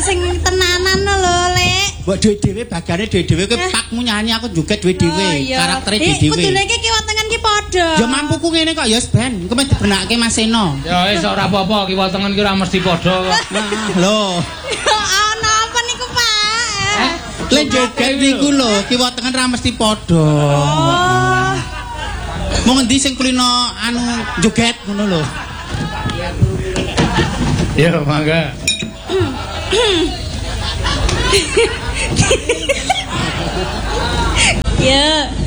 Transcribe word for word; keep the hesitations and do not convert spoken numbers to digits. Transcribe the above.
sing tenanan lho, Lek. Mbok dhewe-dhewe bagane dhewe-dhewe kowe pakmu nyanyi aku juga dhewe-dhewe. Karaktere dhewe-dhewe. Kudune iki kiwatengan ki padha. Ya mampuku ngene kok ya ben. Engko mesti dibenake Mas Seno. Ya wis ora apa-apa kiwatengan ki ora mesti padha kok. Lho. Ana apa niku, Pak? Lek joget niku lho, kiwatengan ora mesti padha. Oh. Mau ngendi sing kulino anu joget ngono lho. Ya mangga. Ya.